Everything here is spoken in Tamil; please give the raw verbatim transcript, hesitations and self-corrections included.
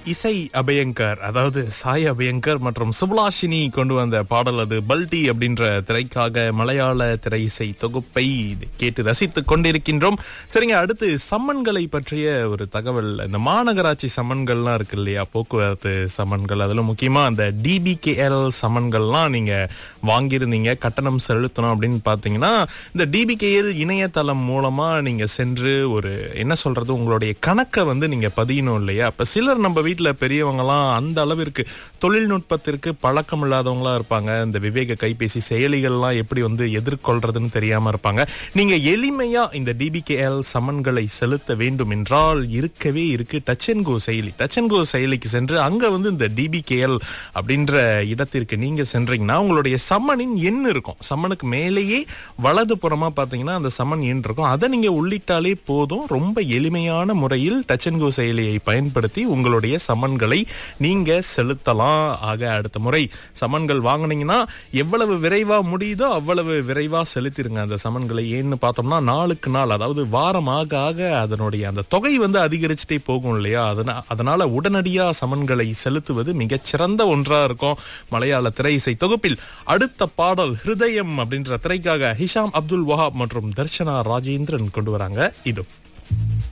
இசை அபயங்கர், அதாவது சாய் அபயங்கர் மற்றும் சுபலாஷினி கொண்டு வந்த பாடல் அது. பல்டி அப்படின்ற திரைக்காக மலையாள திரை இசை தொகுப்பை கேட்டு ரசித்துக் கொண்டிருக்கின்றோம். சரிங்க, அடுத்து சம்மன்களை பற்றிய ஒரு தகவல். இந்த மாநகராட்சி சம்மன்கள்லாம் இருக்கு இல்லையா, போக்குவரத்து சம்மன்கள், அதுல முக்கியமா அந்த டிபிகேஎல் சம்மன்கள்லாம் நீங்க வாங்கியிருந்தீங்க, கட்டணம் செலுத்தணும் அப்படின்னு பாத்தீங்கன்னா இந்த டிபிகேஎல் இணையதளம் மூலமா நீங்க சென்று ஒரு என்ன சொல்றது உங்களுடைய கணக்கை வந்து நீங்க பதியணும் இல்லையா. அப்ப சிலர் நம்ம வீட்டுல பெரியவங்கலாம் அந்த அளவிற்கு தொழில்நுட்பத்திற்கு பழக்கம் இல்லாதவங்களா இருப்பாங்க. இந்த விவேக கைபேசி செயலிகள்லாம் எப்படி வந்து எதிர்கொள்றதுன்னு தெரியாம இருப்பாங்க. நீங்க எளிமையா இந்த டிபிகேஎல் சம்மன்களை செலுத்த வேண்டும் என்றால் இருக்கவே இருக்கு டச் அண்ட் கோ செயலி. டச் அண்ட் கோ செயலிக்கு சென்று அங்க வந்து இந்த டிபிகேஎல் அப்படின்ற இடத்திற்கு நீங்க சென்றீங்கன்னா உங்களுடைய சம்மனின் எண் இருக்கும். சம்மனுக்கு மேலேயே வலது புறமா பாத்தீங்கன்னா அந்த சம்மன் எண் இருக்கும். அதை நீங்க உள்ளிட்டாலே போதும். ரொம்ப எளிமையான முறையில் டச் அண்ட் கோ செயலியை பயன்படுத்தி உங்களுடைய சம்மன்களை நீங்க செலுத்தலாம். ஆக அடுத்த முறை சம்மன்கள் வாங்கினீங்கன்னா எவ்வளவு விரைவா முடியுதோ அவ்வளவு விரைவா செலுத்திருங்க அந்த சம்மன்களை. ஏன்னு பார்த்தோம்னா நாளுக்கு நாள், அதாவது வாரம் ஆக ஆக அதனுடைய அந்த தொகை வந்து அதிகரிச்சுட்டே போகும் இல்லையா. அதனால உடனடியா சம்மன்களை செலுத்துவது மிகச்சிறந்த ஒன்றா இருக்கும். மலையாள திரை இசை தொகுப்பில் அடுத்த பாடல் ஹிருதயம் அப்படின்ற திரைக்காக ஹிஷாம் அப்துல் வஹாப் மற்றும் தர்ஷனா ராஜேந்திரன் கொண்டு வராங்க. இது